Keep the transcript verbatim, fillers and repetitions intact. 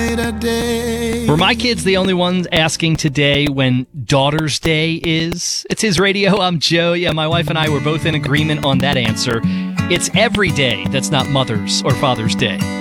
brighter day. Were my kids the only ones asking today when Daughter's Day is? It's His Radio. I'm Joe. Yeah, my wife and I were both in agreement on that answer. It's every day that's not Mother's or Father's Day.